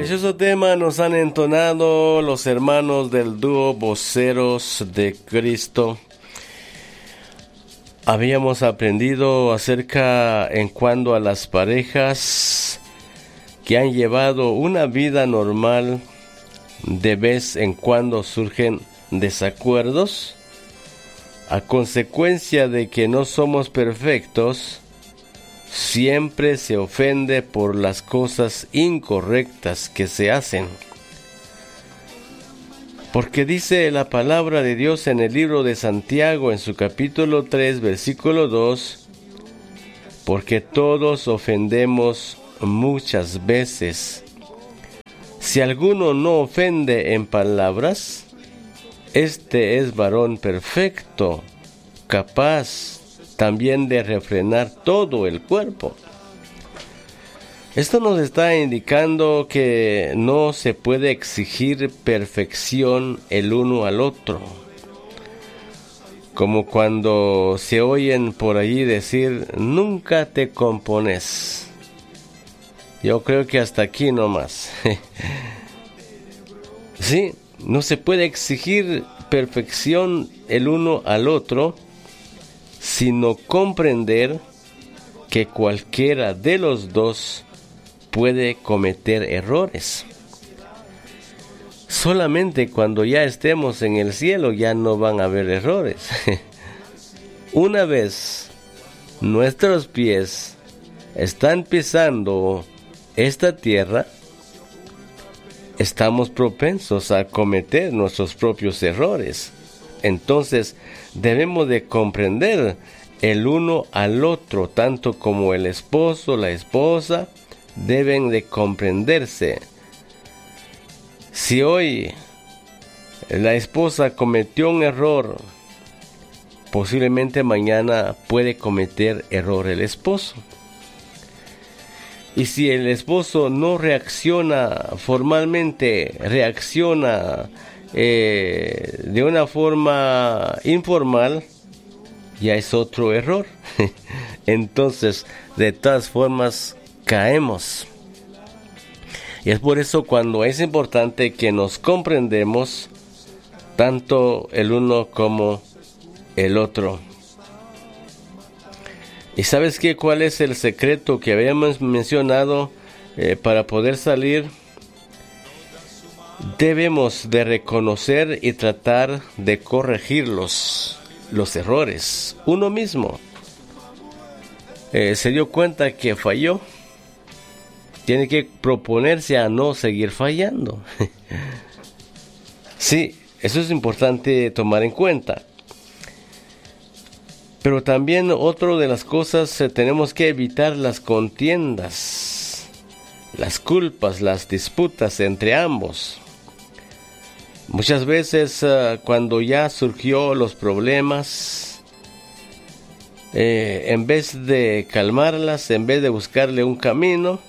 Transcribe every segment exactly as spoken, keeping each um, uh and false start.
Precioso tema nos han entonado los hermanos del dúo Voceros de Cristo. Habíamos aprendido acerca en cuanto a las parejas que han llevado una vida normal. De vez en cuando surgen desacuerdos a consecuencia de que no somos perfectos. Siempre se ofende por las cosas incorrectas que se hacen. Porque dice la palabra de Dios en el libro de Santiago, en su capítulo tres, versículo dos, porque todos ofendemos muchas veces. Si alguno no ofende en palabras, este es varón perfecto, capaz también de refrenar todo el cuerpo. Esto nos está indicando que no se puede exigir perfección el uno al otro. Como cuando se oyen por allí decir, nunca te compones. Yo creo que hasta aquí nomás. Sí, no se puede exigir perfección el uno al otro, sino comprender que cualquiera de los dos puede cometer errores. Solamente cuando ya estemos en el cielo ya no van a haber errores. Una vez nuestros pies están pisando esta tierra, estamos propensos a cometer nuestros propios errores. Entonces debemos de comprender el uno al otro, tanto como el esposo, la esposa, deben de comprenderse. Si hoy la esposa cometió un error, posiblemente mañana puede cometer error el esposo. Y si el esposo no reacciona formalmente, reacciona eh, de una forma informal, ya es otro error. Entonces, de todas formas, caemos. Y es por eso cuando es importante que nos comprendemos tanto el uno como el otro. ¿Y sabes qué? ¿Cuál es el secreto que habíamos mencionado eh, para poder salir? Debemos de reconocer y tratar de corregir los, los errores. Uno mismo eh, se dio cuenta que falló. Tiene que proponerse a no seguir fallando. Sí, eso es importante tomar en cuenta. Pero también otra de las cosas, eh, tenemos que evitar las contiendas, las culpas, las disputas entre ambos. Muchas veces uh, cuando ya surgió los problemas, eh, en vez de calmarlas, en vez de buscarle un camino,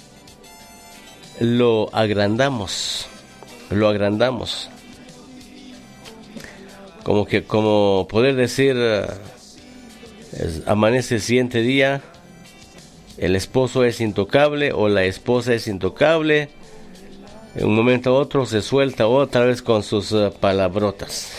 lo agrandamos, lo agrandamos. Como que, como poder decir, uh, es, amanece el siguiente día, el esposo es intocable o la esposa es intocable. En un momento a otro se suelta otra vez con sus uh, palabrotas.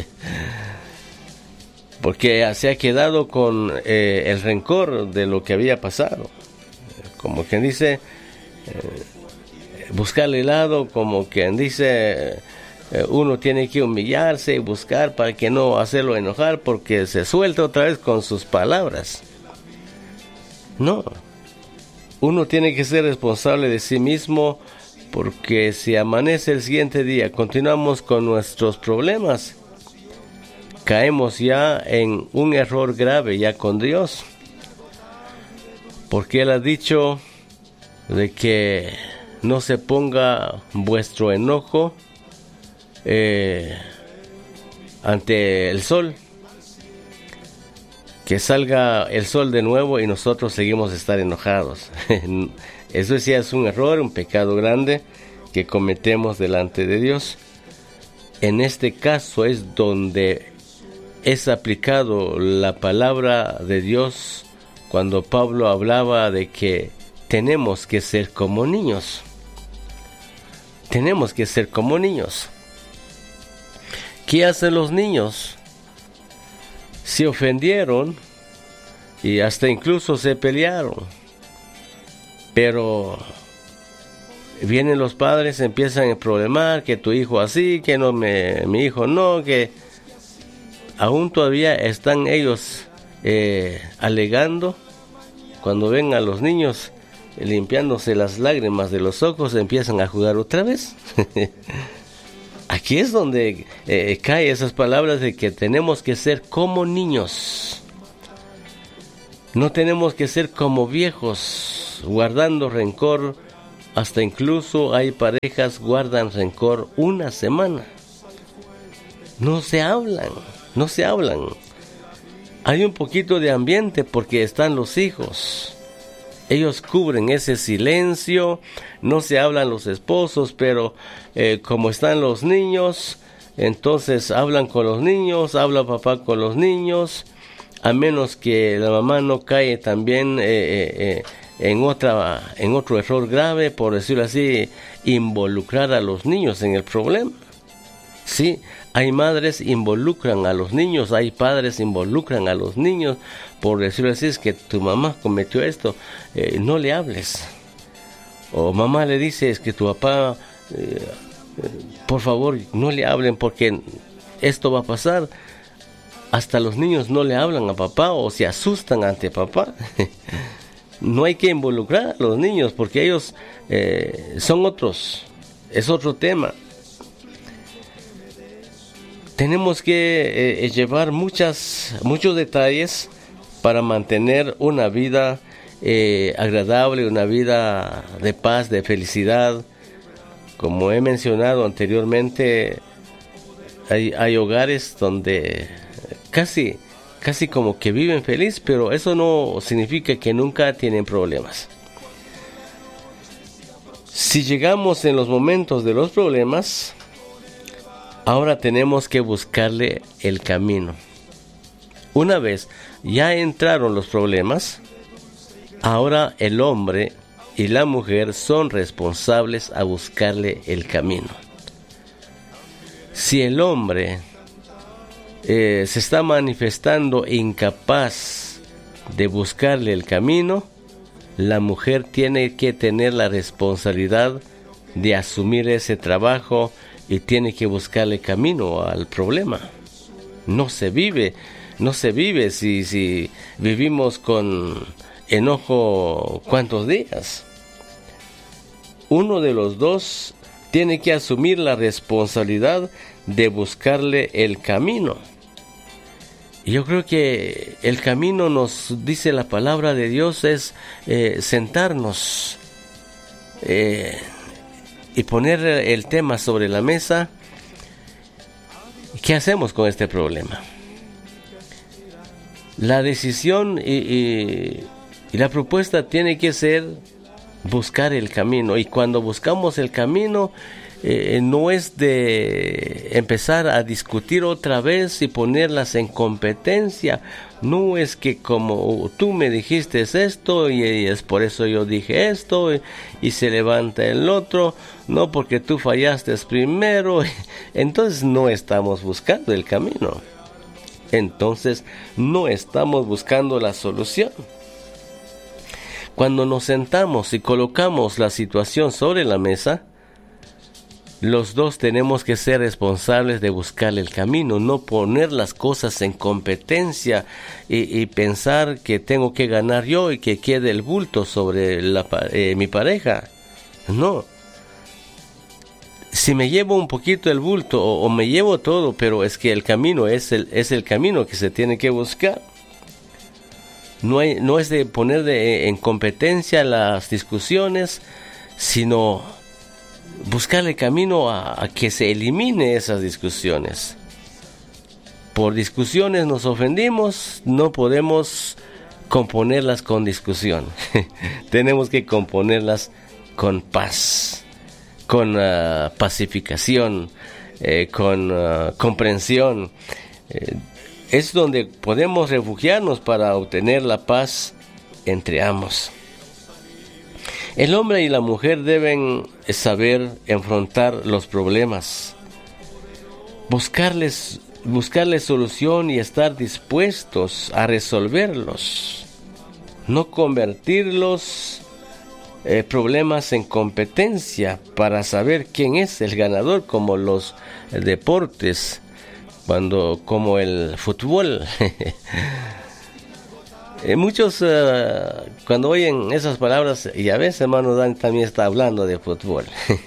Porque se ha quedado con eh, el rencor de lo que había pasado. Como quien dice, eh, buscarle lado, como quien dice, eh, uno tiene que humillarse y buscar para que no hacerlo enojar, porque se suelta otra vez con sus palabras. No, uno tiene que ser responsable de sí mismo. Porque si amanece el siguiente día, continuamos con nuestros problemas, caemos ya en un error grave ya con Dios. Porque Él ha dicho de que no se ponga vuestro enojo eh, ante el sol. Que salga el sol de nuevo y nosotros seguimos estar enojados. Eso sí es un error, un pecado grande que cometemos delante de Dios. En este caso es donde es aplicado la palabra de Dios cuando Pablo hablaba de que tenemos que ser como niños. tenemos que ser como niños. ¿Qué hacen los niños? Se ofendieron y hasta incluso se pelearon. Pero vienen los padres, empiezan a problemar, que tu hijo así, que no me, mi hijo no, que aún todavía están ellos eh, alegando. Cuando ven a los niños limpiándose las lágrimas de los ojos, empiezan a jugar otra vez. Aquí es donde eh, caen esas palabras de que tenemos que ser como niños. No tenemos que ser como viejos, guardando rencor. Hasta incluso hay parejas guardan rencor una semana. No se hablan, no se hablan. Hay un poquito de ambiente porque están los hijos. Ellos cubren ese silencio, no se hablan los esposos, pero eh, como están los niños, entonces hablan con los niños, habla papá con los niños, a menos que la mamá no cae también eh, eh, eh, en otra, en otro error grave, por decirlo así, involucrar a los niños en el problema. Sí, hay madres involucran a los niños, hay padres involucran a los niños, por decirlo así, es que tu mamá cometió esto, eh, no le hables. O mamá le dice, es que tu papá, eh, eh, por favor, no le hablen porque esto va a pasar. Hasta los niños no le hablan a papá o se asustan ante papá. No hay que involucrar a los niños porque ellos eh, son otros, es otro tema. Tenemos que eh, llevar muchas, muchos detalles para mantener una vida eh, agradable, una vida de paz, de felicidad. Como he mencionado anteriormente, hay, hay hogares donde casi, casi como que viven feliz, pero eso no significa que nunca tienen problemas. Si llegamos en los momentos de los problemas, ahora tenemos que buscarle el camino. Una vez ya entraron los problemas, ahora el hombre y la mujer son responsables a buscarle el camino. Si el hombre eh, se está manifestando incapaz de buscarle el camino, la mujer tiene que tener la responsabilidad de asumir ese trabajo y tiene que buscarle camino al problema. No se vive, no se vive si, si vivimos con enojo cuántos días. Uno de los dos tiene que asumir la responsabilidad de buscarle el camino. Y yo creo que el camino, nos dice la palabra de Dios, es eh, sentarnos eh, y poner el tema sobre la mesa. ¿Qué hacemos con este problema? La decisión y, y, y la propuesta tiene que ser buscar el camino. Y cuando buscamos el camino, eh, no es de empezar a discutir otra vez y ponerlas en competencia. No es que como tú me dijiste esto y, y es por eso yo dije esto y, y se levanta el otro. No, porque tú fallaste primero. Entonces no estamos buscando el camino. Entonces no estamos buscando la solución. Cuando nos sentamos y colocamos la situación sobre la mesa, los dos tenemos que ser responsables de buscar el camino, no poner las cosas en competencia y, y pensar que tengo que ganar yo y que quede el bulto sobre la, eh, mi pareja. No. Si me llevo un poquito el bulto o, o me llevo todo, pero es que el camino es el, es el camino que se tiene que buscar. No, hay, no es de poner de, en competencia las discusiones, sino buscarle camino a, a que se elimine esas discusiones. Por discusiones nos ofendimos, no podemos componerlas con discusión. Tenemos que componerlas con paz, con uh, pacificación, eh, con uh, comprensión. Eh, es donde podemos refugiarnos para obtener la paz entre ambos. El hombre y la mujer deben saber enfrentar los problemas, buscarles, buscarles solución y estar dispuestos a resolverlos, no convertirlos eh, problemas en competencia para saber quién es el ganador, como los deportes, cuando como el fútbol. Muchos uh, cuando oyen esas palabras, y a veces hermano Dan también está hablando de fútbol,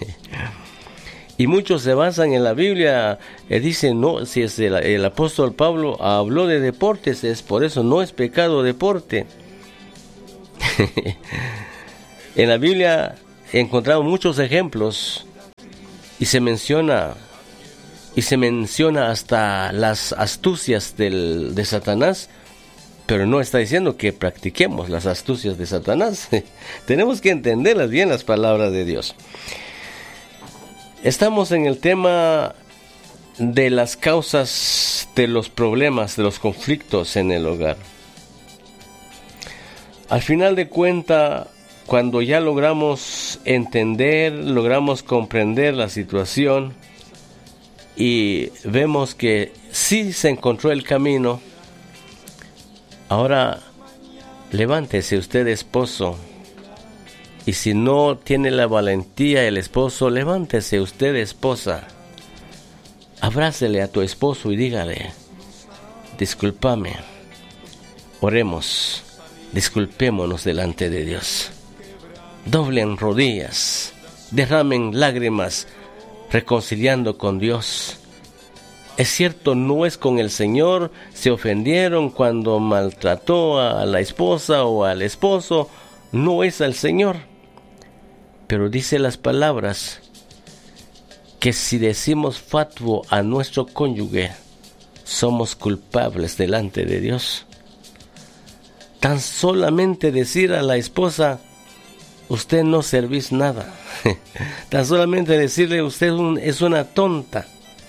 y muchos se basan en la Biblia, eh, dicen, no, si es el, el apóstol Pablo habló de deportes, es por eso, no es pecado deporte. En la Biblia encontramos muchos ejemplos, y se menciona, y se menciona hasta las astucias del, de Satanás, pero no está diciendo que practiquemos las astucias de Satanás. Tenemos que entenderlas bien, las palabras de Dios. Estamos en el tema de las causas de los problemas, de los conflictos en el hogar. Al final de cuentas, cuando ya logramos entender, logramos comprender la situación y vemos que sí se encontró el camino, ahora, levántese usted, esposo, y si no tiene la valentía el esposo, levántese usted, esposa, abrácele a tu esposo y dígale, discúlpame, oremos, disculpémonos delante de Dios, doblen rodillas, derramen lágrimas, reconciliando con Dios. Es cierto, no es con el Señor, se ofendieron cuando maltrató a la esposa o al esposo, no es al Señor. Pero dice las palabras que si decimos fatuo a nuestro cónyuge, somos culpables delante de Dios. Tan solamente decir a la esposa, usted no servís nada. Tan solamente decirle, usted es una tonta.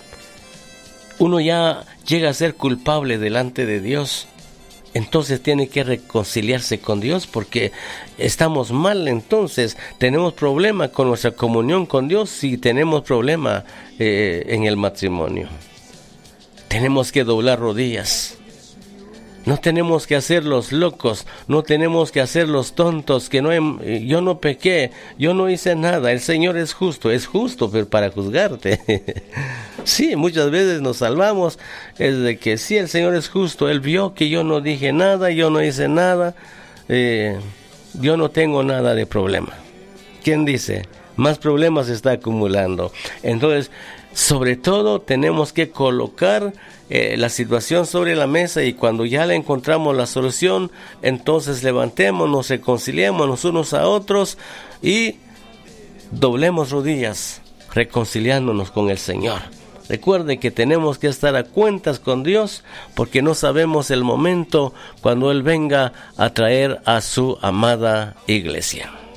Uno ya llega a ser culpable delante de Dios. Entonces tiene que reconciliarse con Dios, porque estamos mal. Entonces tenemos problema con nuestra comunión con Dios, si tenemos problema eh, en el matrimonio. Tenemos que doblar rodillas. No tenemos que hacer los locos, no tenemos que hacer los tontos, que no he, yo no pequé, yo no hice nada, el Señor es justo, es justo pero para juzgarte. Sí, muchas veces nos salvamos, es de que sí, el Señor es justo, Él vio que yo no dije nada, yo no hice nada, eh, yo no tengo nada de problema. ¿Quién dice? Más problemas se está acumulando. Entonces, sobre todo tenemos que colocar eh, la situación sobre la mesa, y cuando ya le encontramos la solución, entonces levantémonos, reconciliémonos unos a otros y doblemos rodillas, reconciliándonos con el Señor. Recuerde que tenemos que estar a cuentas con Dios, porque no sabemos el momento cuando Él venga a traer a su amada iglesia.